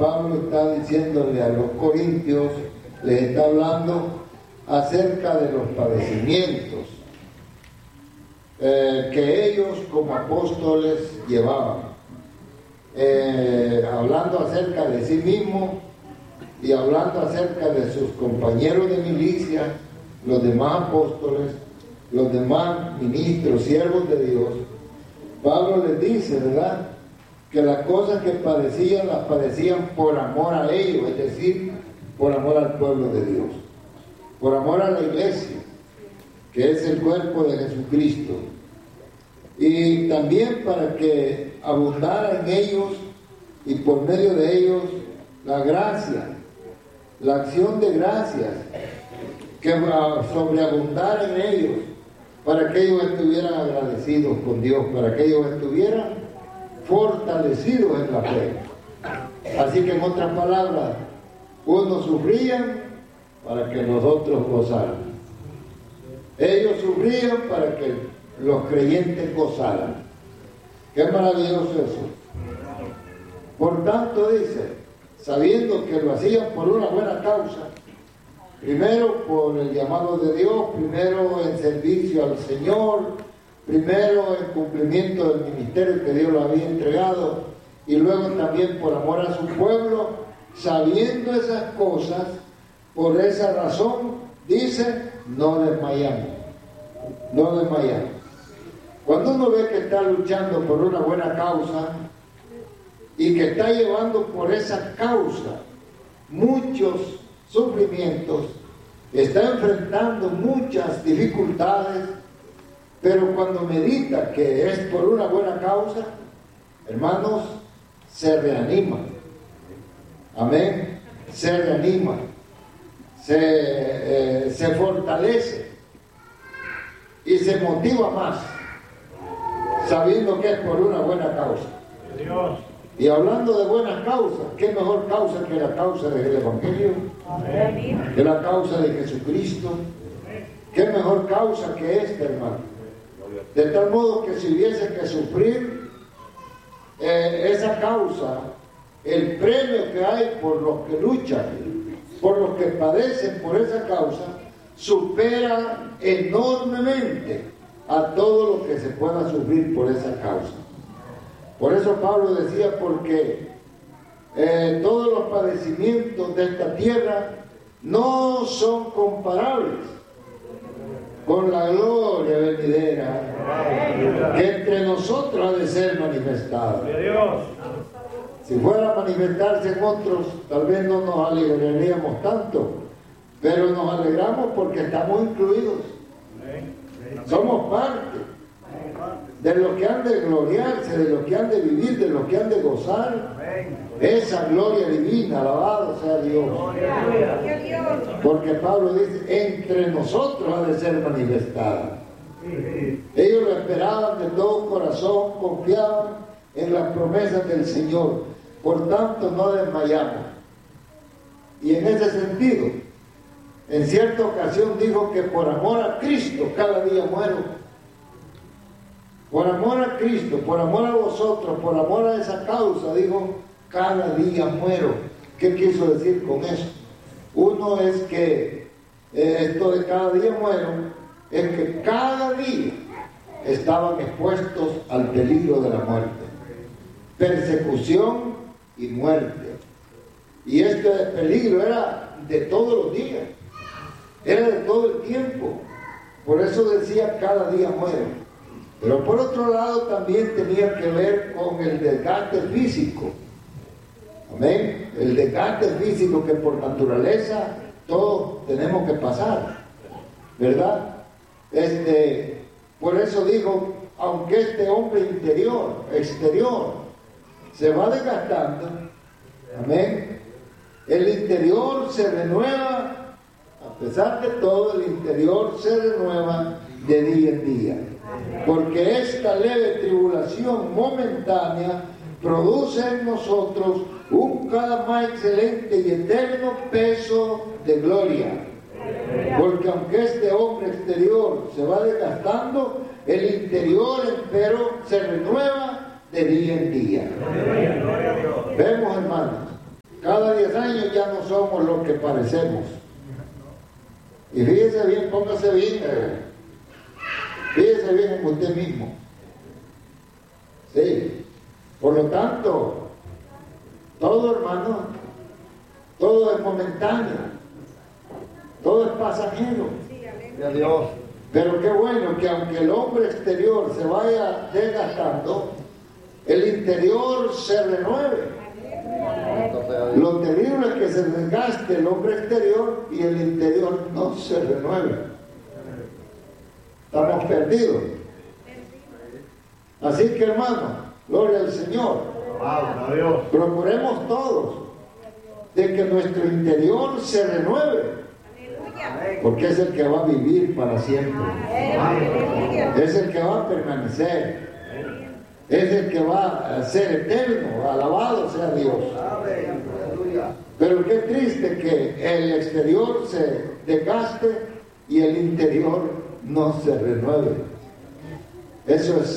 Pablo está diciéndole a los corintios, les está hablando acerca de los padecimientos que ellos como apóstoles llevaban, hablando acerca de sí mismos y hablando acerca de sus compañeros de milicia, los demás apóstoles, los demás ministros, siervos de Dios. Pablo les dice, ¿verdad?, que las cosas que padecían, las padecían por amor a ellos, es decir, por amor al pueblo de Dios, por amor a la iglesia, que es el cuerpo de Jesucristo, y también para que abundara en ellos y por medio de ellos la gracia, la acción de gracias, que sobreabundara en ellos, para que ellos estuvieran agradecidos con Dios, para que ellos estuvieran fortalecidos en la fe. Así que en otras palabras, unos sufrían para que los otros gozaran. Ellos sufrían para que los creyentes gozaran. Qué maravilloso eso. Por tanto, dice, sabiendo que lo hacían por una buena causa, primero por el llamado de Dios, primero en servicio al Señor, primero en cumplimiento del ministerio que Dios lo había entregado, y luego también por amor a su pueblo, sabiendo esas cosas, por esa razón, dice, no desmayamos, no desmayamos. Cuando uno ve que está luchando por una buena causa y que está llevando por esa causa muchos sufrimientos, está enfrentando muchas dificultades, pero cuando medita que es por una buena causa, hermanos, se reanima. Amén. Se reanima, se fortalece y se motiva más, sabiendo que es por una buena causa. Dios. Y hablando de buenas causas, ¿qué mejor causa que la causa del Evangelio? Amén. Que la causa de Jesucristo. ¿Qué mejor causa que esta, hermano? De tal modo que si hubiese que sufrir esa causa, el premio que hay por los que luchan, por los que padecen por esa causa, supera enormemente a todo lo que se pueda sufrir por esa causa. Por eso Pablo decía, porque todos los padecimientos de esta tierra no son comparables con la gloria venidera que entre nosotros ha de ser manifestada. Si fuera a manifestarse en otros, tal vez no nos alegraríamos tanto, pero nos alegramos porque estamos incluidos. Somos parte de los que han de gloriarse, de los que han de vivir, de los que han de gozar esa gloria divina. Alabado sea Dios. Porque Pablo dice, entre nosotros ha de ser manifestada. Ellos lo esperaban de todo corazón, confiaban en las promesas del Señor. Por tanto, no desmayamos. Y en ese sentido, en cierta ocasión dijo que por amor a Cristo cada día muero. Por amor a Cristo, por amor a vosotros, por amor a esa causa, dijo, cada día muero. ¿Qué quiso decir con eso? Uno es que esto de cada día muero, es que cada día estaban expuestos al peligro de la muerte, persecución y muerte. Y este peligro era de todos los días, era de todo el tiempo. Por eso decía cada día muero. Pero por otro lado también tenía que ver con el desgaste físico. Amén. El desgaste físico que por naturaleza todos tenemos que pasar, ¿verdad? Por eso dijo, aunque este hombre exterior, se va desgastando, amén, el interior se renueva, a pesar de todo, el interior se renueva de día en día. Porque esta leve tribulación momentánea produce en nosotros un cada más excelente y eterno peso de gloria. Porque aunque este hombre exterior se va desgastando, el interior empero se renueva de día en día. Vemos, hermanos, Cada 10 años ya no somos lo que parecemos. Y fíjese bien, póngase bien, fíjese bien en usted mismo. Sí. Por lo tanto, todo, hermano, todo es momentáneo, todo es pasajero. Dios. Pero qué bueno que aunque el hombre exterior se vaya desgastando, el interior se renueve. Lo terrible es que se desgaste el hombre exterior y el interior no se renueve. Estamos perdidos. Así que, hermano, gloria al Señor. Procuremos todos de que nuestro interior se renueve, porque es el que va a vivir para siempre. Es el que va a permanecer. Es el que va a ser eterno. Alabado sea Dios. Pero qué triste que el exterior se desgaste y el interior no se renueve. Eso es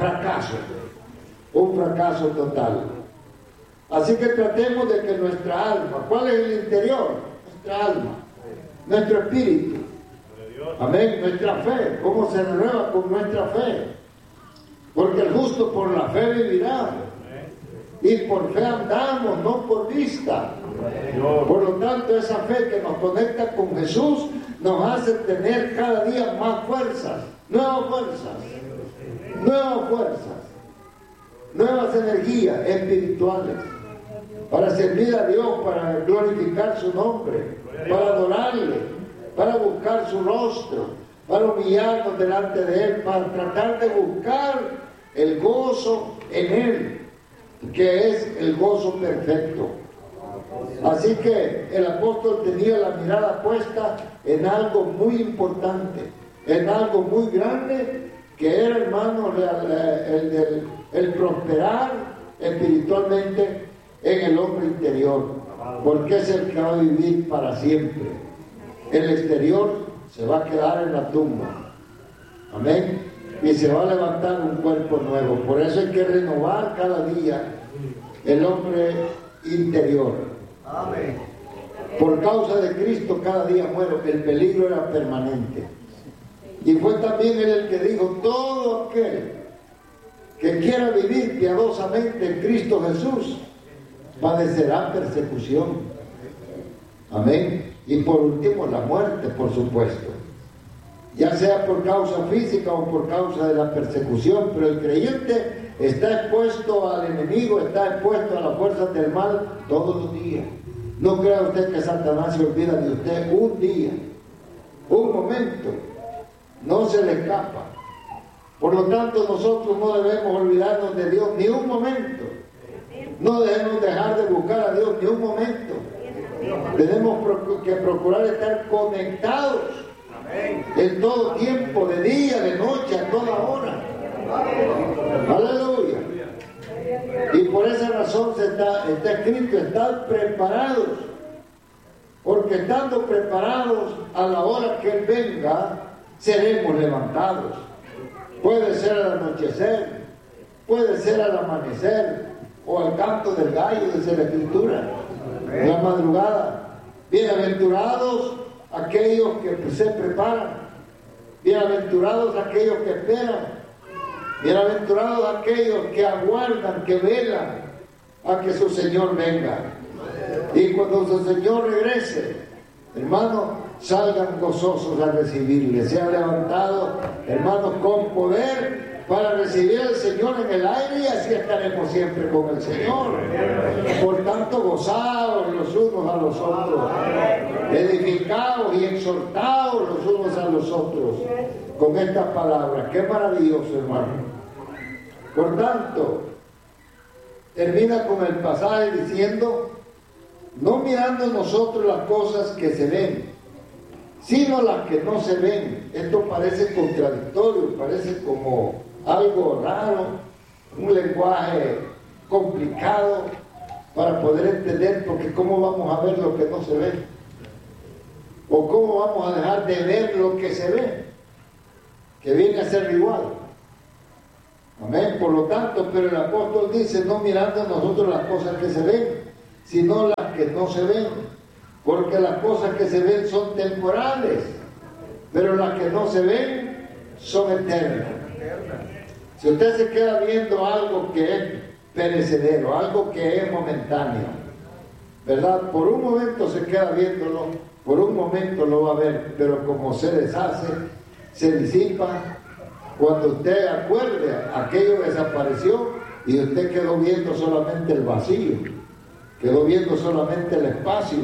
un fracaso total. Así que tratemos de que nuestra alma, ¿cuál es el interior? Nuestra alma, nuestro espíritu, amén, nuestra fe. ¿Cómo se renueva? Con nuestra fe, porque el justo por la fe vivirá, y por fe andamos, no por vista. Por lo tanto, esa fe que nos conecta con Jesús nos hace tener cada día más fuerzas, nuevas energías espirituales para servir a Dios, para glorificar su nombre, para adorarle, para buscar su rostro, para humillarnos delante de Él, para tratar de buscar el gozo en Él, que es el gozo perfecto. Así que el apóstol tenía la mirada puesta en algo muy importante, en algo muy grande, que era, hermano, el prosperar espiritualmente en el hombre interior, porque es el que va a vivir para siempre. El exterior se va a quedar en la tumba, amén, y se va a levantar un cuerpo nuevo. Por eso hay que renovar cada día el hombre interior. Amén. Por causa de Cristo cada día muero. El peligro era permanente. Y fue también él el que dijo: todo aquel que quiera vivir piadosamente en Cristo Jesús padecerá persecución. Amén. Y por último, la muerte, por supuesto, ya sea por causa física o por causa de la persecución. Pero el creyente está expuesto al enemigo, está expuesto a las fuerzas del mal todos los días. No crea usted que Satanás se olvida de usted un día, un momento, no se le escapa. Por lo tanto, nosotros no debemos olvidarnos de Dios ni un momento. No debemos dejar de buscar a Dios ni un momento. Tenemos que procurar estar conectados en todo tiempo, de día, de noche, a toda hora. Aleluya. Y por esa razón está escrito: estar preparados, porque estando preparados, a la hora que Él venga, seremos levantados. Puede ser al anochecer, puede ser al amanecer, o al canto del gallo, dice la Escritura, en la madrugada. Bienaventurados aquellos que se preparan, bienaventurados aquellos que esperan, bienaventurados aquellos que aguardan, que velan a que su Señor venga. Y cuando su Señor regrese, hermanos, salgan gozosos a recibirle. Se han levantado, hermanos, con poder para recibir al Señor en el aire, y así estaremos siempre con el Señor. Por tanto, gozados los unos a los otros, edificados y exhortados los unos a los otros con estas palabras. Qué maravilloso, hermano. Por tanto, termina con el pasaje diciendo: no mirando nosotros las cosas que se ven, sino las que no se ven. Esto parece contradictorio, parece como algo raro, un lenguaje complicado para poder entender, porque ¿cómo vamos a ver lo que no se ve? ¿O cómo vamos a dejar de ver lo que se ve? Que viene a ser igual. Amén. Por lo tanto, pero el apóstol dice: no mirando nosotros las cosas que se ven, sino las que no se ven, porque las cosas que se ven son temporales, pero las que no se ven son eternas. Si usted se queda viendo algo que es perecedero, algo que es momentáneo, ¿verdad? Por un momento se queda viéndolo, por un momento lo va a ver, pero como se deshace, se disipa, cuando usted acuerde, aquello desapareció y usted quedó viendo solamente el vacío, quedó viendo solamente el espacio,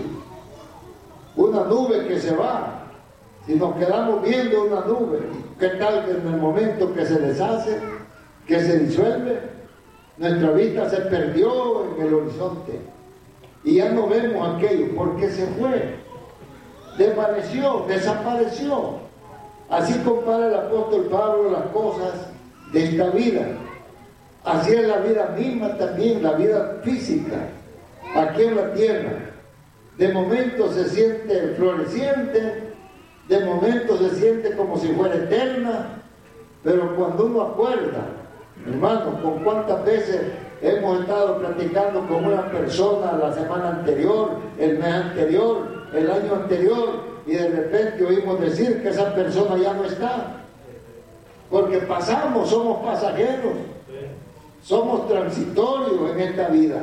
una nube que se va. Si nos quedamos viendo una nube, ¿qué tal que en el momento que se deshace, que se disuelve, nuestra vista se perdió en el horizonte y ya no vemos aquello porque se fue, desvaneció, desapareció? Así compara el apóstol Pablo las cosas de esta vida. Así es la vida misma también, la vida física, aquí en la tierra. De momento se siente floreciente, de momento se siente como si fuera eterna, pero cuando uno acuerda, hermano, con cuántas veces hemos estado platicando con una persona la semana anterior, el mes anterior, el año anterior, y de repente oímos decir que esa persona ya no está, porque pasamos, somos pasajeros, somos transitorios en esta vida,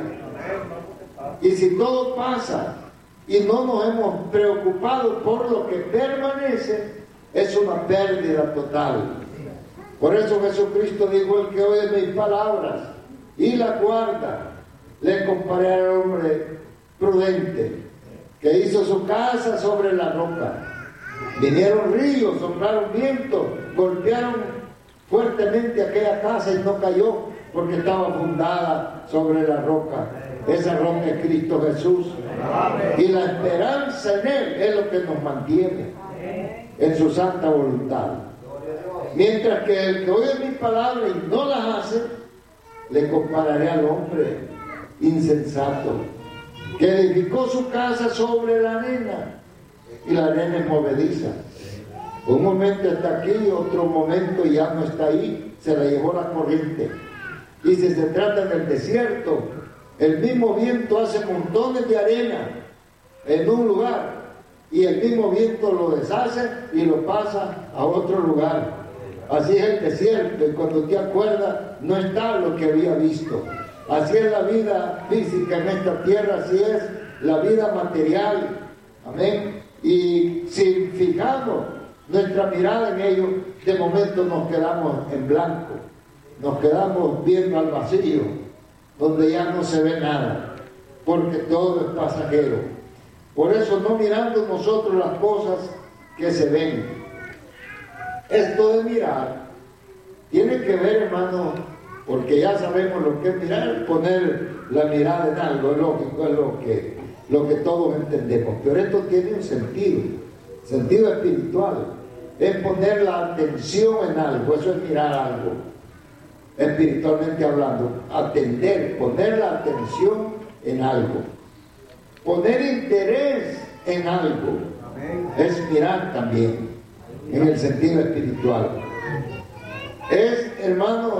y si todo pasa y no nos hemos preocupado por lo que permanece, es una pérdida total. Por eso Jesucristo dijo: el que oye mis palabras y la guarda, le comparé al hombre prudente que hizo su casa sobre la roca. Vinieron ríos, soplaron vientos, golpearon fuertemente aquella casa y no cayó porque estaba fundada sobre la roca. Esa roca es Cristo Jesús. Y la esperanza en Él es lo que nos mantiene en su santa voluntad. Mientras que el que oye mis palabras y no las hace, le compararé al hombre insensato que edificó su casa sobre la arena, y la arena es movediza. Un momento está aquí, otro momento ya no está ahí, se la llevó la corriente. Y si se trata del desierto, el mismo viento hace montones de arena en un lugar y el mismo viento lo deshace y lo pasa a otro lugar. Así es el desierto, y cuando te acuerdas no está lo que había visto. Así es la vida física en esta tierra, así es la vida material. Amén. Y si fijamos nuestra mirada en ello, de momento nos quedamos en blanco, nos quedamos viendo al vacío, donde ya no se ve nada, porque todo es pasajero. Por eso, no mirando nosotros las cosas que se ven. Esto de mirar tiene que ver, hermano, porque ya sabemos lo que es mirar, poner la mirada en algo, es lógico, es lo que todos entendemos. Pero esto tiene un sentido espiritual. Es poner la atención en algo, eso es mirar algo. Espiritualmente hablando, atender, poner la atención en algo. Poner interés en algo es mirar también, en el sentido espiritual. Es, hermano,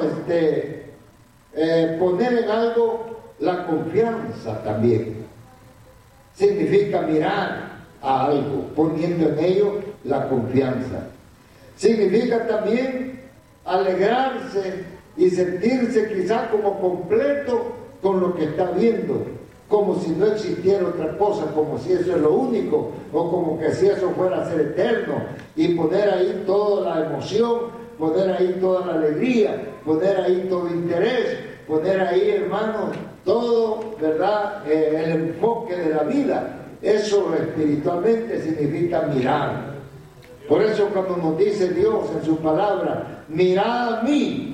poner en algo la confianza también. Significa mirar a algo, poniendo en ello la confianza. Significa también alegrarse y sentirse quizá como completo con lo que está viendo, como si no existiera otra cosa, como si eso es lo único, o como que si eso fuera a ser eterno, y poner ahí toda la emoción, poner ahí toda la alegría, poner ahí todo interés, poner ahí, hermano, todo, ¿verdad? El enfoque de la vida. Eso espiritualmente significa mirar. Por eso cuando nos dice Dios en su palabra: mirad a mí,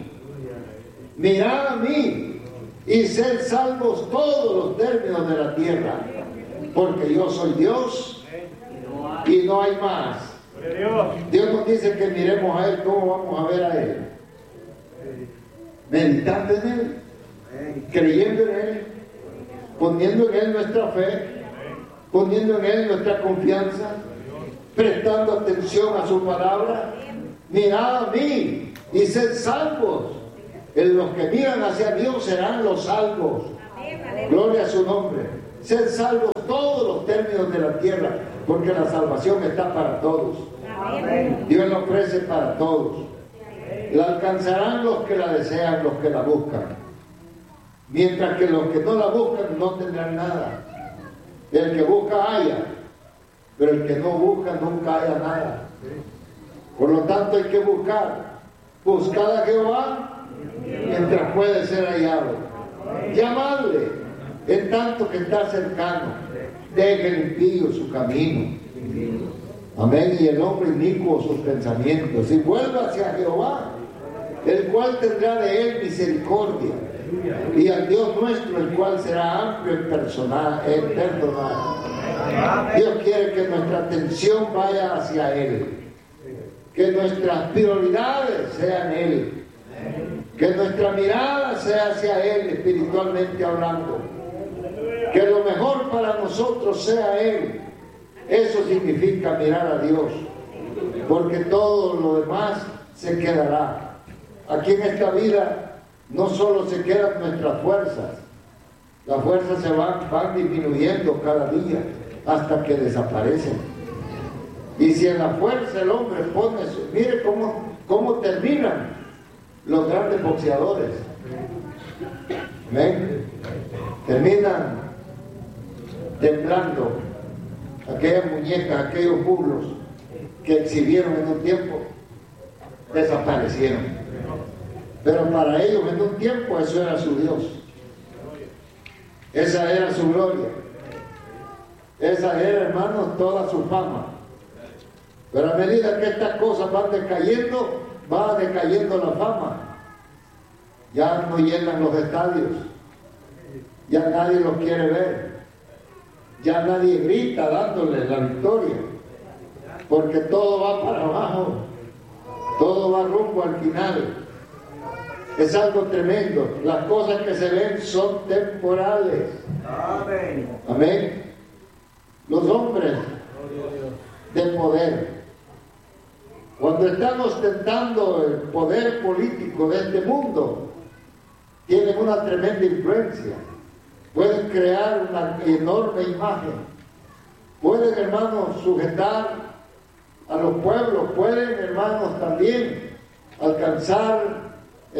y sed salvos todos los términos de la tierra, porque yo soy Dios y no hay más. Dios nos dice que miremos a Él. ¿Cómo vamos a ver a Él? Meditando en Él, creyendo en Él, poniendo en Él nuestra fe, poniendo en Él nuestra confianza, prestando atención a su palabra. Mirad a mí y sed salvos. Los que miran hacia Dios serán los salvos. Gloria a su nombre. ser salvos todos los términos de la tierra, porque la salvación está para todos. Amén. Dios la ofrece para todos. La alcanzarán los que la desean, los que la buscan. Mientras que los que no la buscan no tendrán nada. El que busca halla, pero el que no busca nunca halla nada. Por lo tanto hay que buscar. Buscad a Jehová mientras puede ser hallado. Llamadle en tanto que está cercano. Deje el impío su camino. Amén. Y el hombre inicuo sus pensamientos. Y vuelva hacia Jehová, el cual tendrá de él misericordia. Y al Dios nuestro, el cual será amplio en perdonar. Dios quiere que nuestra atención vaya hacia Él. Que nuestras prioridades sean Él. Que nuestra mirada sea hacia Él, espiritualmente hablando. Que lo mejor para nosotros sea Él. Eso significa mirar a Dios. Porque todo lo demás se quedará. Aquí en esta vida no solo se quedan nuestras fuerzas. Las fuerzas se van disminuyendo cada día hasta que desaparecen. Y si en la fuerza el hombre pone, mire cómo terminan los grandes boxeadores. ¿Ven? Terminan temblando aquellas muñecas, aquellos muslos que exhibieron en un tiempo, desaparecieron. Pero para ellos en un tiempo eso era su Dios. Esa era su gloria. Esa era, hermanos, toda su fama. Pero a medida que estas cosas van decayendo, va decayendo la fama. Ya no llenan los estadios. Ya nadie los quiere ver. Ya nadie grita dándole la victoria. Porque todo va para abajo. Todo va rumbo al final. Es algo tremendo. Las cosas que se ven son temporales. Amén. Amén. Los hombres de poder, cuando están ostentando el poder político de este mundo, tienen una tremenda influencia. Pueden crear una enorme imagen. Pueden, hermanos, sujetar a los pueblos. Pueden, hermanos, también alcanzar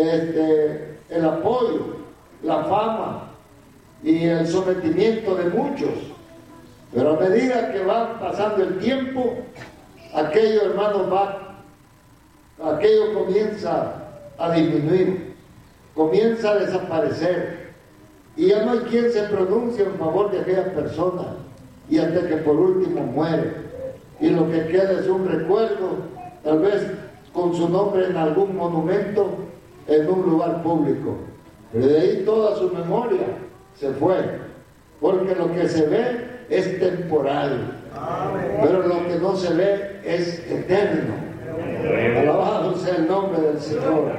el apoyo, la fama y el sometimiento de muchos. Pero a medida que va pasando el tiempo, aquello, hermanos, aquello comienza a disminuir, comienza a desaparecer, y ya no hay quien se pronuncie en favor de aquella persona, y hasta que por último muere, y lo que queda es un recuerdo, tal vez con su nombre en algún monumento, en un lugar público. Pero de ahí toda su memoria se fue, porque lo que se ve es temporal. Amén. Pero lo que no se ve es eterno. Alabado sea el nombre del Señor.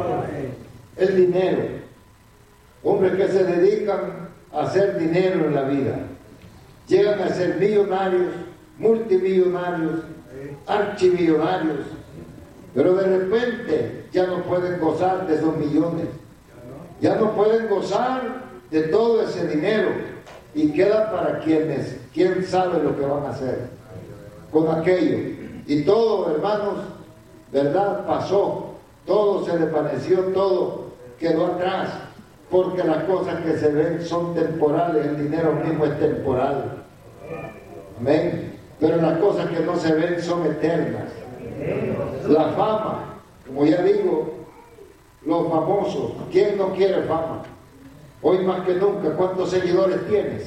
El dinero. Hombres que se dedican a hacer dinero en la vida. Llegan a ser millonarios, multimillonarios, archimillonarios. Pero de repente ya no pueden gozar de esos millones. Ya no pueden gozar de todo ese dinero. Y queda para quienes, quién sabe lo que van a hacer con aquello. Y todo, hermanos, verdad, pasó, todo se desvaneció, todo quedó atrás, porque las cosas que se ven son temporales, el dinero mismo es temporal. Amén. Pero las cosas que no se ven son eternas. La fama, como ya digo, los famosos, ¿quién no quiere fama? Hoy más que nunca, ¿cuántos seguidores tienes?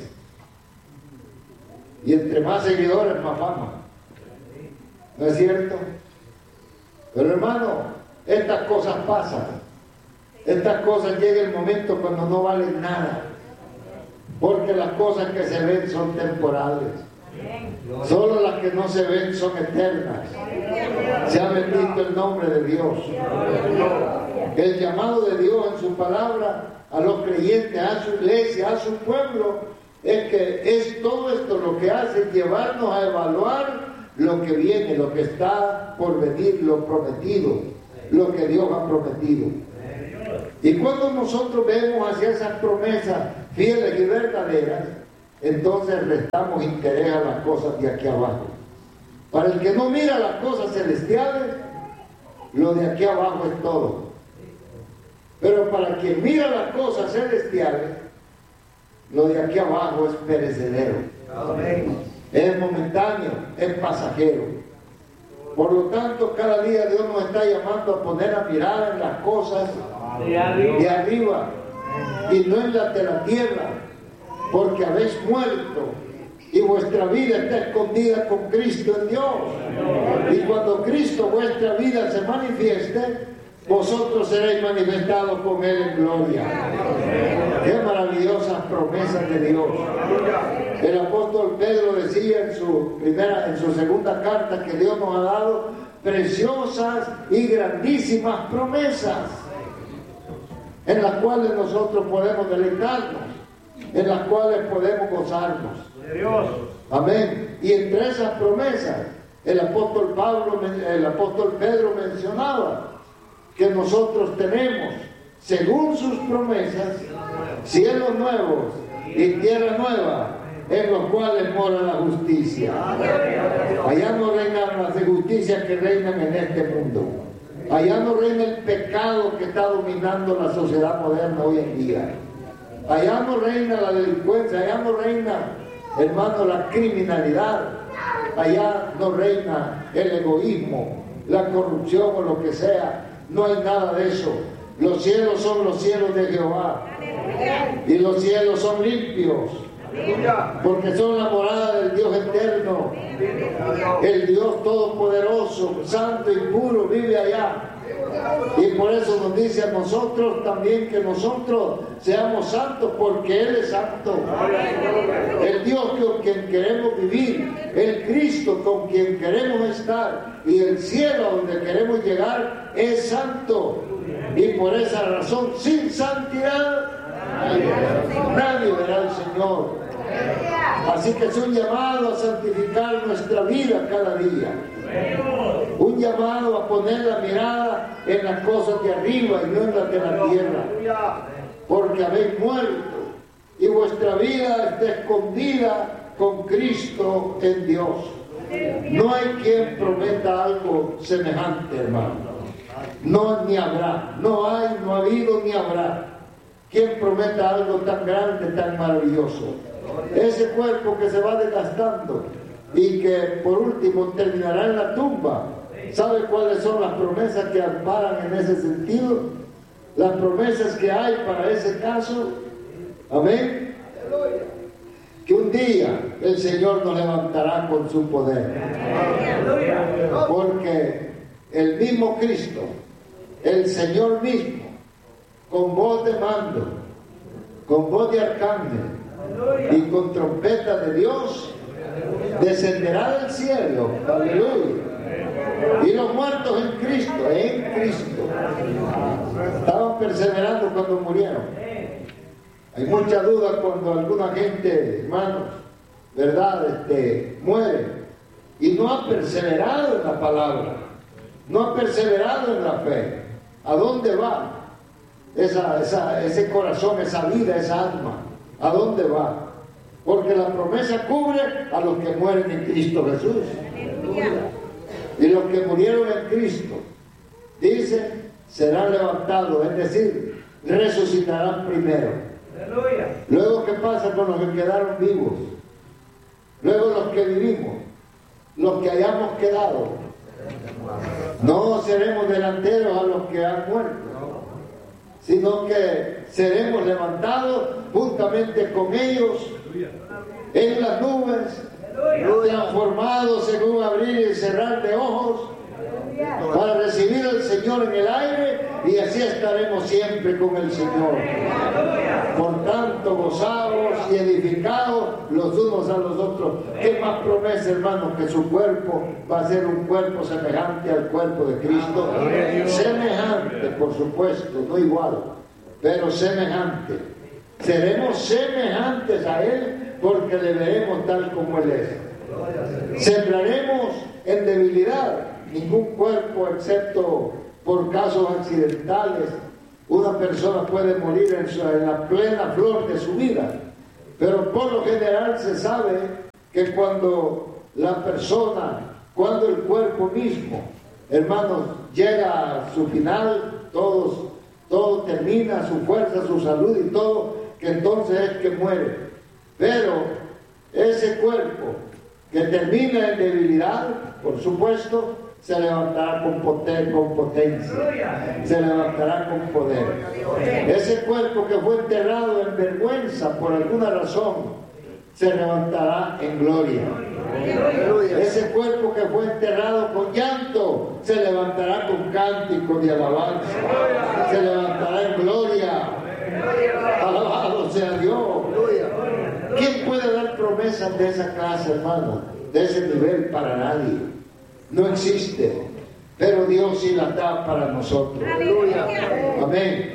Y entre más seguidores, más fama. ¿No es cierto? Pero hermano, estas cosas pasan. Estas cosas llega el momento cuando no valen nada. Porque las cosas que se ven son temporales. Solo las que no se ven son eternas. Se ha bendito el nombre de Dios. El llamado de Dios en su palabra a los creyentes, a su iglesia, a su pueblo, es que es todo esto lo que hace llevarnos a evaluar lo que viene, lo que está por venir, lo prometido, lo que Dios ha prometido. Y cuando nosotros vemos hacia esas promesas fieles y verdaderas, entonces restamos interés a las cosas de aquí abajo. Para el que no mira las cosas celestiales, lo de aquí abajo es todo. Pero para quien mira las cosas celestiales, lo de aquí abajo es perecedero. Amén. Es momentáneo, es pasajero. Por lo tanto, cada día Dios nos está llamando a poner a mirar en las cosas de arriba y no en las de la tierra, porque habéis muerto y vuestra vida está escondida con Cristo en Dios. Y cuando Cristo, vuestra vida, se manifieste, vosotros seréis manifestados con Él en gloria. Qué maravillosas promesas de Dios. El apóstol Pedro decía en su segunda carta que Dios nos ha dado preciosas y grandísimas promesas, en las cuales nosotros podemos deleitarnos, en las cuales podemos gozarnos. Amén. Y entre esas promesas, el apóstol Pedro mencionaba que nosotros tenemos, según sus promesas, cielos nuevos y tierra nueva, en los cuales mora la justicia. Allá no reinan las injusticias que reinan en este mundo. Allá no reina el pecado que está dominando la sociedad moderna hoy en día. Allá no reina la delincuencia, allá no reina, hermano, la criminalidad. Allá no reina el egoísmo, la corrupción o lo que sea. No hay nada de eso. Los cielos son los cielos de Jehová. Y los cielos son limpios, porque son la morada del Dios eterno. El Dios todopoderoso, santo y puro, vive allá. Y por eso nos dice a nosotros también que nosotros seamos santos, porque Él es santo. El Dios con quien queremos vivir, el Cristo con quien queremos estar y el cielo a donde queremos llegar es santo. Y por esa razón, sin santidad nadie verá al Señor. Así que es un llamado a santificar nuestra vida cada día. Un llamado a poner la mirada en las cosas de arriba y no en las de la tierra. Porque habéis muerto y vuestra vida está escondida con Cristo en Dios. No hay quien prometa algo semejante, hermano. No, ni habrá. No hay, no ha habido, ni habrá quien prometa algo tan grande, tan maravilloso. Ese cuerpo que se va desgastando y que por último terminará en la tumba. ¿Sabe cuáles son las promesas que amparan en ese sentido? Las promesas que hay para ese caso. Amén. Que un día el Señor nos levantará con su poder. Porque el mismo Cristo, el Señor mismo, con voz de mando, con voz de arcángel y con trompeta de Dios, descenderá del cielo. Aleluya. Y los muertos en Cristo, estaban perseverando cuando murieron. Hay mucha duda cuando alguna gente, hermanos, ¿verdad?, muere y no ha perseverado en la palabra, no ha perseverado en la fe. ¿A dónde va ese corazón, esa vida, esa alma? ¿A dónde va? Porque la promesa cubre a los que mueren en Cristo Jesús. Y los que murieron en Cristo, dice, serán levantados, es decir, resucitarán primero. Luego, ¿qué pasa con los que quedaron vivos? Luego los que vivimos, los que hayamos quedado, no seremos delanteros a los que han muerto, sino que seremos levantados juntamente con ellos en las nubes, transformados en un abrir y cerrar de ojos, para recibir al Señor en el aire, y así estaremos siempre con el Señor. Por tanto, gozados y edificados los unos a los otros. ¿Qué más promesa, hermanos? Que su cuerpo va a ser un cuerpo semejante al cuerpo de Cristo. Semejante, por supuesto, no igual, pero semejante. Seremos semejantes a Él porque le veremos tal como Él es. Sembraremos en debilidad. Ningún cuerpo, excepto por casos accidentales, una persona puede morir en la plena flor de su vida. Pero por lo general se sabe que cuando la persona, cuando el cuerpo mismo, hermanos, llega a su final, todo termina, su fuerza, su salud y todo, que entonces es que muere. Pero ese cuerpo que termina en debilidad, por supuesto, se levantará con potencia, se levantará con poder. Ese cuerpo que fue enterrado en vergüenza por alguna razón, se levantará en gloria. Ese cuerpo que fue enterrado con llanto, se levantará con cánticos de alabanza, se levantará en gloria. Alabado sea Dios. ¿Quién puede dar promesas de esa clase, hermano? De ese nivel para nadie. No existe. Pero Dios sí las da para nosotros. Amén.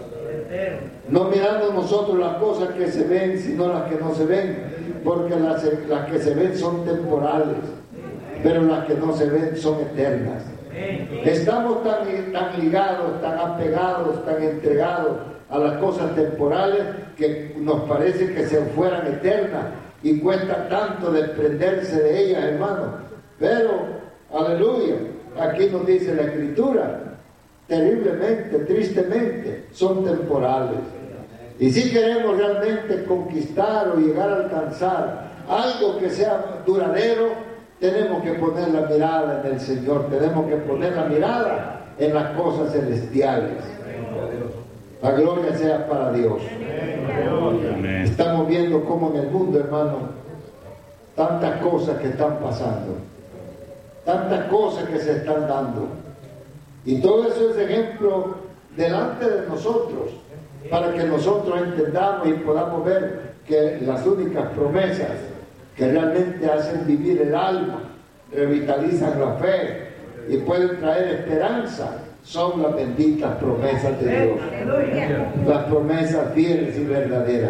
No mirando nosotros las cosas que se ven, sino las que no se ven. Porque las que se ven son temporales. Pero las que no se ven son eternas. Estamos tan ligados, tan apegados, tan entregados a las cosas temporales que nos parece que se fueran eternas y cuesta tanto desprenderse de ellas, hermano. Pero, aleluya, aquí nos dice la Escritura, terriblemente, tristemente, son temporales. Y si queremos realmente conquistar o llegar a alcanzar algo que sea duradero, tenemos que poner la mirada en el Señor, tenemos que poner la mirada en las cosas celestiales. La gloria sea para Dios. Amén. Estamos viendo cómo en el mundo, hermano, tantas cosas que están pasando, tantas cosas que se están dando. Y todo eso es ejemplo delante de nosotros, para que nosotros entendamos y podamos ver que las únicas promesas que realmente hacen vivir el alma, revitalizan la fe y pueden traer esperanza, son las benditas promesas de Dios, las promesas fieles y verdaderas.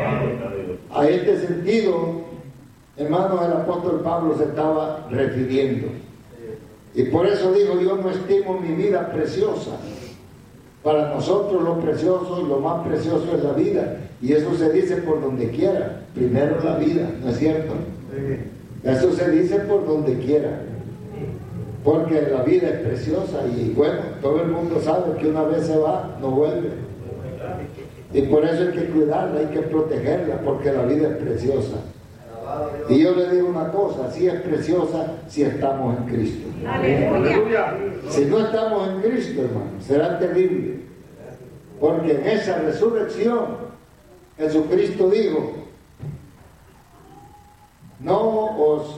A este sentido, hermanos, el apóstol Pablo se estaba refiriendo, y por eso dijo: yo no estimo mi vida preciosa. Para nosotros lo precioso y lo más precioso es la vida, y eso se dice por donde quiera. Primero la vida, ¿no es cierto? Eso se dice por donde quiera, porque la vida es preciosa y bueno, todo el mundo sabe que una vez se va, no vuelve. Y por eso hay que cuidarla, hay que protegerla, porque la vida es preciosa. Y yo le digo una cosa: sí es preciosa si estamos en Cristo. Si no estamos en Cristo, hermano, será terrible, porque en esa resurrección Jesucristo dijo: no os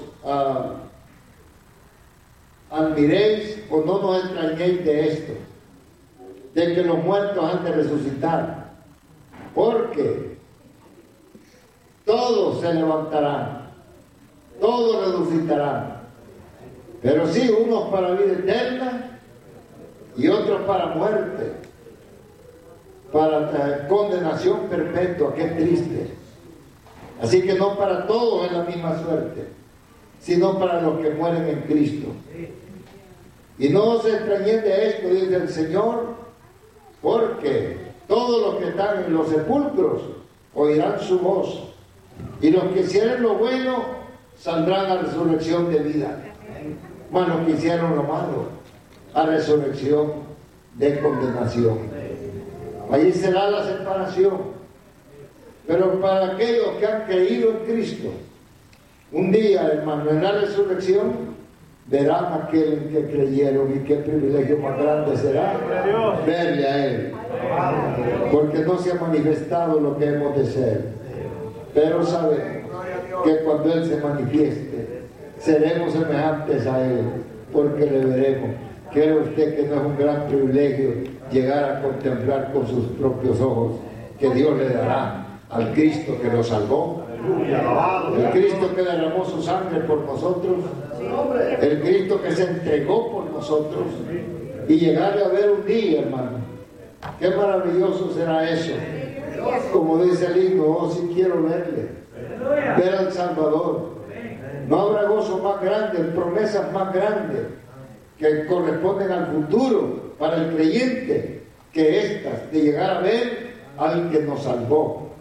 admiréis o no nos extrañéis de esto, de que los muertos han de resucitar, porque todos se levantarán, todos resucitarán, pero sí, unos para vida eterna y otros para muerte, para condenación perpetua. Qué triste. Así que no para todos es la misma suerte, sino para los que mueren en Cristo. Y no os extrañéis de esto, dice el Señor, porque todos los que están en los sepulcros oirán su voz, y los que hicieron lo bueno saldrán a resurrección de vida, mas los que hicieron lo malo a resurrección de condenación. Allí será la separación. Pero para aquellos que han creído en Cristo, un día, hermano, en la resurrección, verán a aquel en que creyeron, y qué privilegio más grande será verle a Él, porque no se ha manifestado lo que hemos de ser, pero sabemos que cuando Él se manifieste, seremos semejantes a Él, porque le veremos. ¿Cree usted que no es un gran privilegio llegar a contemplar con sus propios ojos que Dios le dará al Cristo que lo salvó, el Cristo que derramó su sangre por nosotros, el Cristo que se entregó por nosotros, y llegarle a ver un día, hermano? Qué maravilloso será eso. Como dice el himno: oh, si quiero verle, ver al Salvador. No habrá gozo más grande, promesas más grandes que corresponden al futuro para el creyente que estas, de llegar a ver al que nos salvó,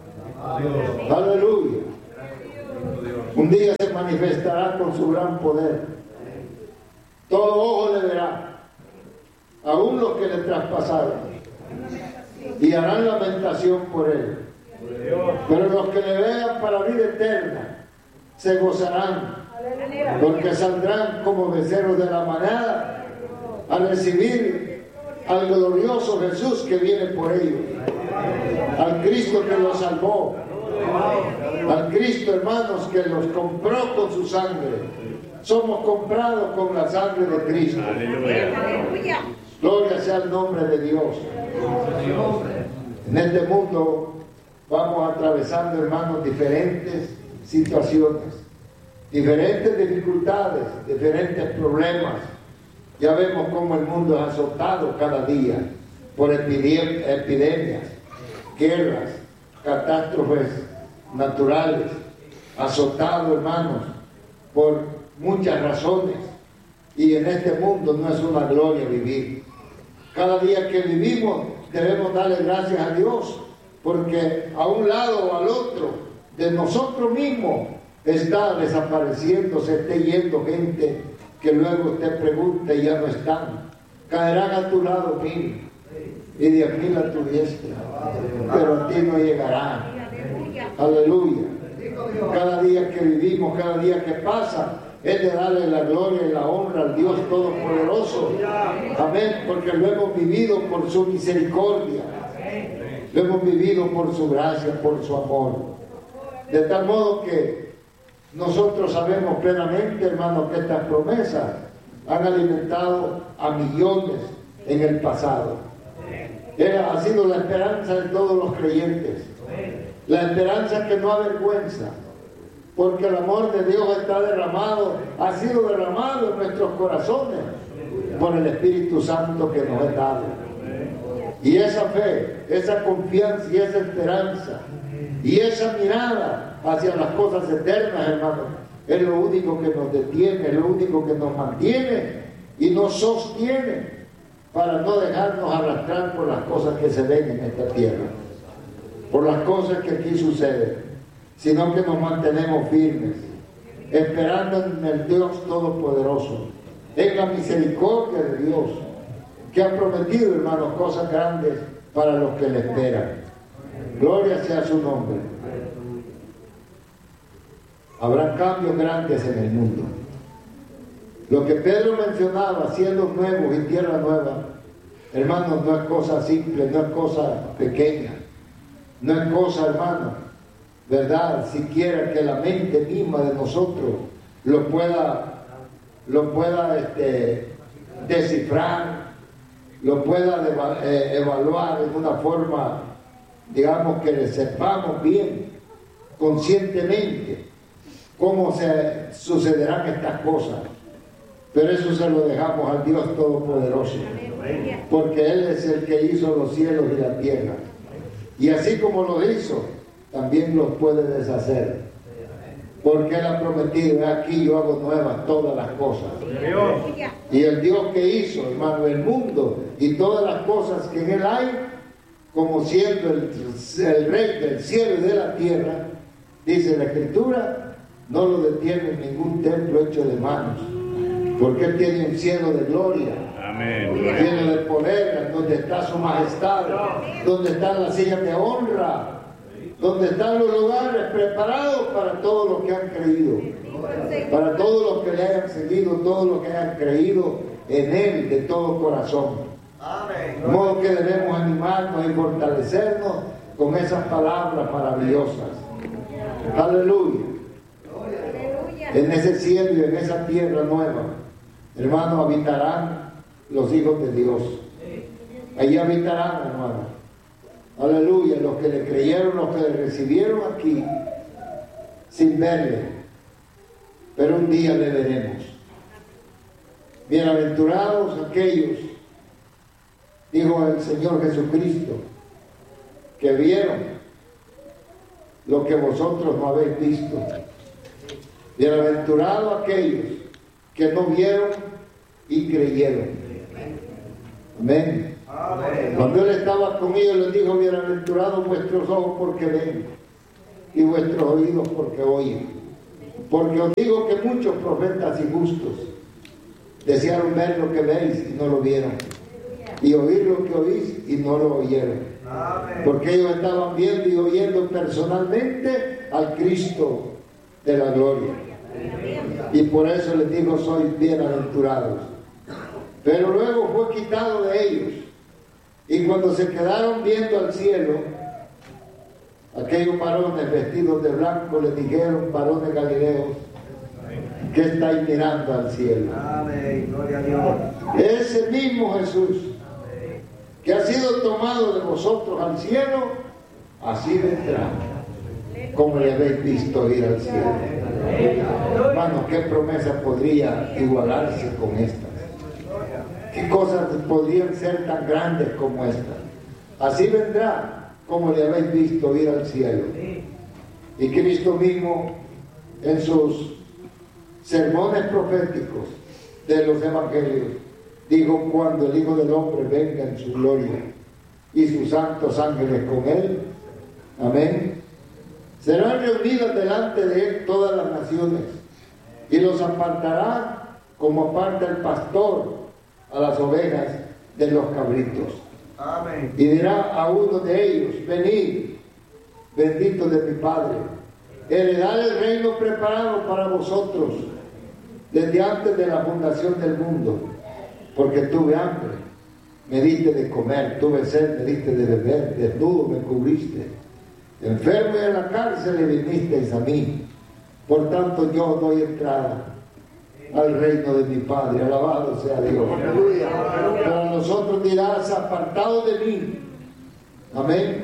Aleluya. Un día se manifestará con su gran poder. Todo ojo le verá, aún los que le traspasaron, y harán lamentación por él. Pero los que le vean para vida eterna se gozarán, porque saldrán como becerros de la manada a recibir al glorioso Jesús que viene por ellos, al Cristo que los salvó, al Cristo, hermanos, que los compró con su sangre. Somos comprados con la sangre de Cristo. Gloria sea el nombre de Dios. En este mundo vamos atravesando, hermanos, diferentes situaciones, diferentes dificultades, diferentes problemas. Ya vemos cómo el mundo es azotado cada día por epidemias, guerras, catástrofes naturales, azotado, hermanos, por muchas razones. Y en este mundo no es una gloria vivir. Cada día que vivimos debemos darle gracias a Dios, porque a un lado o al otro de nosotros mismos está desapareciendo, se está yendo gente que luego usted pregunta y ya no están. Caerán a tu lado mil y 10,000 a tu diestra, pero a ti no llegarán. Aleluya. Cada día que vivimos, cada día que pasa, es de darle la gloria y la honra al Dios Todopoderoso. Amén, porque lo hemos vivido por su misericordia, lo hemos vivido por su gracia, por su amor. De tal modo que nosotros sabemos plenamente, hermanos, que estas promesas han alimentado a millones en el pasado. Ha sido la esperanza de todos los creyentes, la esperanza que no avergüenza, porque el amor de Dios está derramado, ha sido derramado en nuestros corazones por el Espíritu Santo que nos es dado. Y esa fe, esa confianza y esa esperanza y esa mirada hacia las cosas eternas, hermanos, es lo único que nos detiene, es lo único que nos mantiene y nos sostiene para no dejarnos arrastrar por las cosas que se ven en esta tierra, por las cosas que aquí suceden, sino que nos mantenemos firmes, esperando en el Dios Todopoderoso, en la misericordia de Dios, que ha prometido, hermanos, cosas grandes para los que le esperan. Gloria sea su nombre. Habrá cambios grandes en el mundo. Lo que Pedro mencionaba, cielos nuevos y tierra nueva, hermanos, no es cosa simple, no es cosa pequeña, no es cosa, hermanos, ¿verdad? Siquiera que la mente misma de nosotros lo pueda descifrar, lo pueda evaluar en una forma, digamos, que le sepamos bien, conscientemente, cómo se sucederán estas cosas. Pero eso se lo dejamos al Dios Todopoderoso, porque Él es el que hizo los cielos y la tierra. Y así como lo hizo, también los puede deshacer, porque Él ha prometido: aquí yo hago nuevas todas las cosas. Y el Dios que hizo, hermano, el mundo y todas las cosas que en Él hay, como siendo el Rey del cielo y de la tierra, dice la Escritura, no lo detiene ningún templo hecho de manos, porque Él tiene un cielo de gloria. Amén. Lleno de poder, donde está su majestad, donde están las sillas de honra, donde están los lugares preparados para todos los que han creído, para todos los que le hayan seguido, todos los que hayan creído en Él de todo corazón. De modo que debemos animarnos y fortalecernos con esas palabras maravillosas. Aleluya. En ese cielo y en esa tierra nueva, hermanos, habitarán los hijos de Dios. Allí habitarán, hermanos. Aleluya, los que le creyeron, los que le recibieron aquí, sin verle, pero un día le veremos. Bienaventurados aquellos, dijo el Señor Jesucristo, que vieron lo que vosotros no habéis visto. Bienaventurados aquellos que no vieron y creyeron. Amén. Cuando Él estaba con ellos, les dijo: bienaventurados vuestros ojos porque ven, y vuestros oídos porque oyen. Porque os digo que muchos profetas injustos desearon ver lo que veis y no lo vieron, y oír lo que oís y no lo oyeron. Porque ellos estaban viendo y oyendo personalmente al Cristo de la gloria. Y por eso les digo, sois bienaventurados. Pero luego fue quitado de ellos. Y cuando se quedaron viendo al cielo, aquellos varones vestidos de blanco les dijeron: varones galileos, ¿qué estáis mirando al cielo? Amén, gloria a Dios. Ese mismo Jesús que ha sido tomado de vosotros al cielo, así vendrá, como le habéis visto ir al cielo. Hermano, ¿qué promesa podría igualarse con estas? ¿Qué cosas podrían ser tan grandes como estas? Así vendrá, como le habéis visto ir al cielo. Y Cristo mismo, en sus sermones proféticos de los evangelios, dijo: cuando el Hijo del Hombre venga en su gloria y sus santos ángeles con él, amén, serán reunidas delante de él todas las naciones, y los apartará como aparta el pastor a las ovejas de los cabritos. Amén. Y dirá a uno de ellos: venid, bendito de mi Padre, heredad el reino preparado para vosotros desde antes de la fundación del mundo, porque tuve hambre, me diste de comer, tuve sed, me diste de beber, desnudo me cubriste, enfermo y en la cárcel y vinisteis a mí. Por tanto yo doy entrada al reino de mi Padre. Alabado sea Dios. Pero a nosotros dirás: apartado de mí, amén,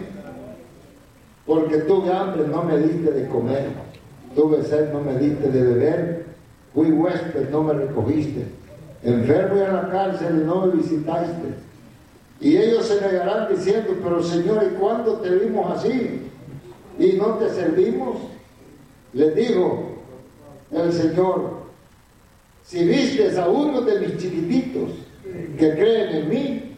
porque tuve hambre, no me diste de comer, tuve sed, no me diste de beber, fui huésped, no me recogiste, enfermo y en la cárcel y no me visitaste. Y ellos se negarán diciendo: pero Señor, ¿y cuándo te vimos así y no te servimos? Les digo el Señor: si vistes a uno de mis chiquititos que creen en mí,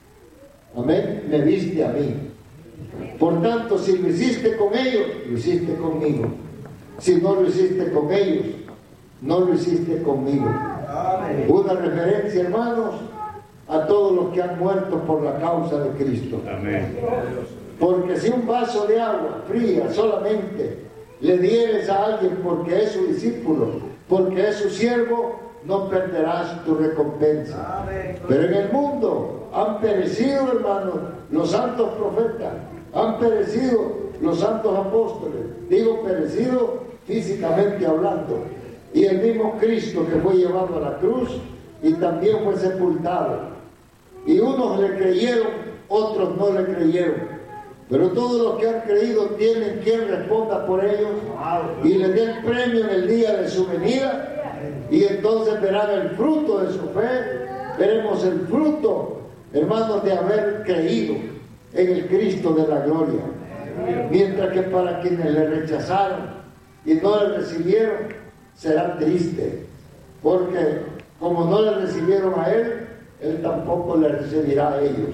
amén, me viste a mí. Por tanto, si lo hiciste con ellos, lo hiciste conmigo. Si no lo hiciste con ellos, no lo hiciste conmigo. Una referencia, hermanos, a todos los que han muerto por la causa de Cristo. Amén. Porque si un vaso de agua fría solamente le dieres a alguien porque es su discípulo, porque es su siervo, no perderás tu recompensa. Pero en el mundo han perecido, hermanos, los santos profetas, han perecido los santos apóstoles, digo perecido físicamente hablando, y el mismo Cristo que fue llevado a la cruz y también fue sepultado. Y unos le creyeron, otros no le creyeron. Pero todos los que han creído tienen quien responda por ellos y les dé el premio en el día de su venida, y entonces verán el fruto de su fe. Veremos el fruto, hermanos, de haber creído en el Cristo de la gloria. Mientras que para quienes le rechazaron y no le recibieron, será triste, porque como no le recibieron a él, él tampoco le recibirá a ellos.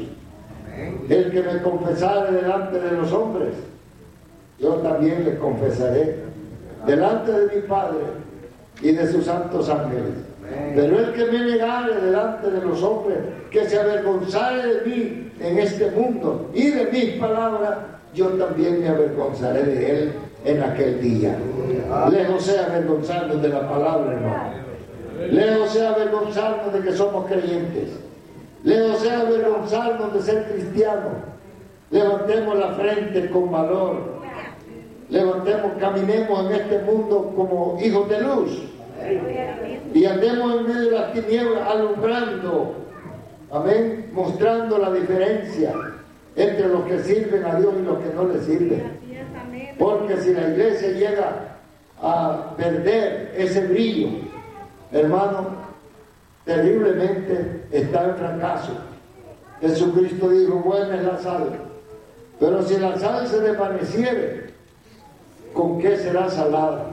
El que me confesare delante de los hombres, yo también le confesaré delante de mi Padre y de sus santos ángeles. Pero el que me negare delante de los hombres, que se avergonzare de mí en este mundo y de mis palabras, yo también me avergonzaré de él en aquel día. Lejos sea avergonzarnos de la palabra, hermano. Lejos sea avergonzarnos de que somos creyentes. Lejos sea avergonzarnos de ser cristianos. Levantemos la frente con valor. Levantemos, caminemos en este mundo como hijos de luz. Y andemos en medio de las tinieblas alumbrando. Amén. Mostrando la diferencia entre los que sirven a Dios y los que no le sirven. Porque si la iglesia llega a perder ese brillo, hermano, terriblemente está en fracaso. Jesucristo dijo: buena es la sal, pero si la sal se desvaneciere, ¿con qué será salada?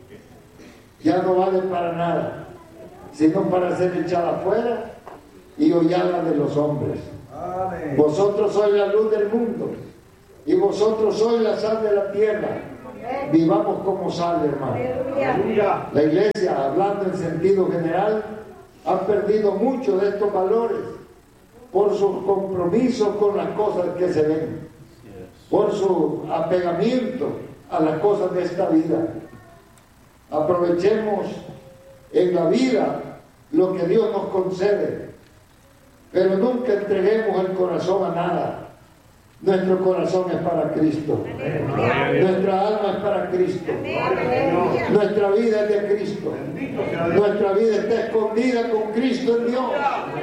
Ya no vale para nada, sino para ser echada afuera y hollada de los hombres. Amén. Vosotros sois la luz del mundo y vosotros sois la sal de la tierra. vivamos como sale, hermano. La iglesia, hablando en sentido general, ha perdido mucho de estos valores por sus compromisos con las cosas que se ven, por su apegamiento a las cosas de esta vida. Aprovechemos en la vida lo que Dios nos concede, pero nunca entreguemos el corazón a nada. Nuestro corazón es para Cristo. Nuestra alma es para Cristo. Nuestra vida es de Cristo. Nuestra vida está escondida con Cristo en Dios.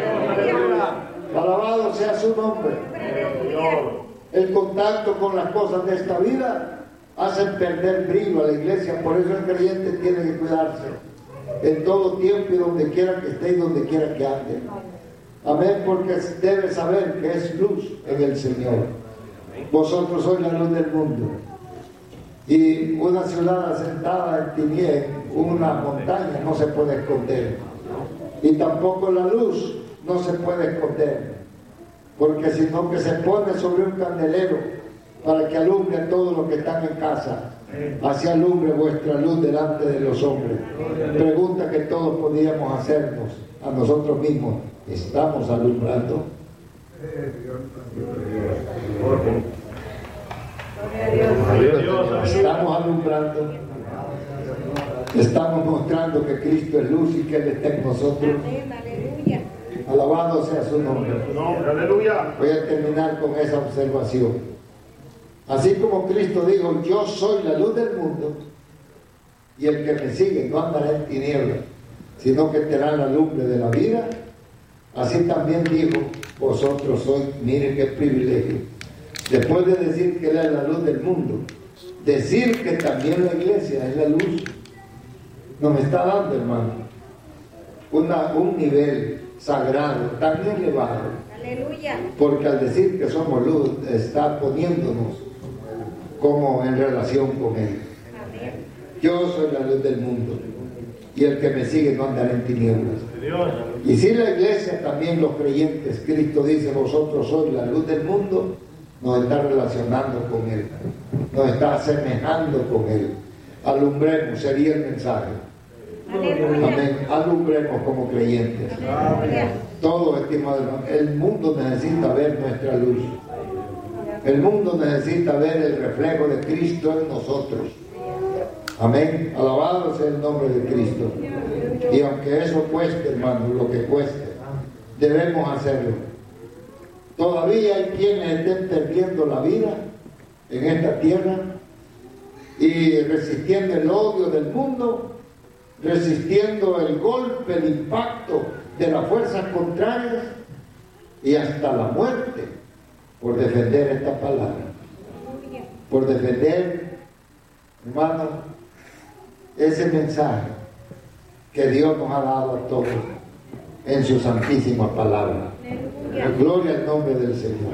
Alabado sea su nombre. El contacto con las cosas de esta vida hacen perder brillo a la iglesia. Por eso el creyente tiene que cuidarse en todo tiempo y donde quiera que esté y donde quiera que ande. Amén, porque debe saber que es luz en el Señor. Vosotros sois la luz del mundo. Y una ciudad asentada en tinieblas, una montaña, no se puede esconder. Y tampoco la luz no se puede esconder, porque sino que se pone sobre un candelero para que alumbre a todos los que están en casa. Así alumbre vuestra luz delante de los hombres. Pregunta que todos podríamos hacernos a nosotros mismos: ¿estamos alumbrando? Estamos alumbrando, estamos mostrando que Cristo es luz y que Él está en nosotros. Alabado sea su nombre. Voy a terminar con esa observación. Así como Cristo dijo: yo soy la luz del mundo, y el que me sigue no andará en tinieblas, sino que tendrá la lumbre de la vida. Así también dijo: vosotros sois, miren qué privilegio, después de decir que Él es la luz del mundo, decir que también la iglesia es la luz. Nos está dando, hermano, un nivel sagrado tan elevado. Aleluya. Porque al decir que somos luz, está poniéndonos como en relación con Él. Amén. Yo soy la luz del mundo, y el que me sigue no andará en tinieblas. Y si la iglesia, también los creyentes, Cristo dice: vosotros sois la luz del mundo, nos está relacionando con Él, nos está asemejando con Él. Alumbremos, sería el mensaje. Aleluya. Amén. Alumbremos como creyentes. Aleluya. Todo, estimado hermano, el mundo necesita ver nuestra luz. El mundo necesita ver el reflejo de Cristo en nosotros. Amén. Alabado sea el nombre de Cristo. Y aunque eso cueste, hermano, lo que cueste, debemos hacerlo. Todavía hay quienes estén perdiendo la vida en esta tierra y resistiendo el odio del mundo, resistiendo el golpe, el impacto de las fuerzas contrarias y hasta la muerte por defender esta palabra, por defender, hermano, ese mensaje que Dios nos ha dado a todos en su santísima palabra. Gloria al nombre del Señor.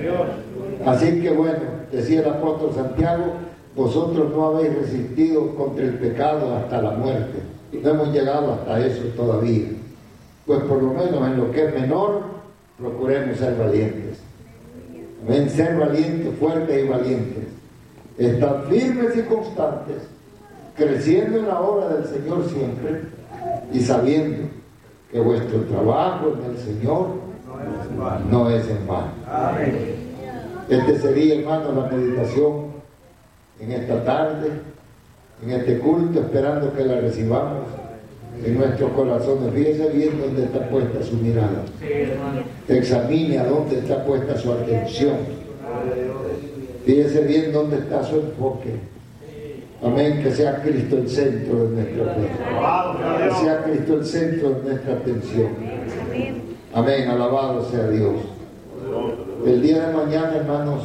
Así que bueno, decía el apóstol Santiago: vosotros no habéis resistido contra el pecado hasta la muerte. No hemos llegado hasta eso todavía. Pues por lo menos en lo que es menor, procuremos ser valientes. Amén, ser valientes, fuertes y valientes. Estar firmes y constantes, creciendo en la obra del Señor siempre, y sabiendo que vuestro trabajo en el Señor no es en vano. Este sería, hermano, la meditación en esta tarde, en este culto, esperando que la recibamos en nuestros corazones. Fíjese bien dónde está puesta su mirada. Examine a dónde está puesta su atención. Fíjese bien dónde está su enfoque. Amén, que sea Cristo el centro de nuestra fe. Que sea Cristo el centro de nuestra atención. Amén, alabado sea Dios. El día de mañana, hermanos,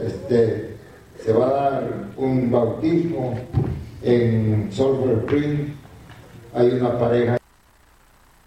se va a dar un bautismo en Sulphur Spring. Hay una pareja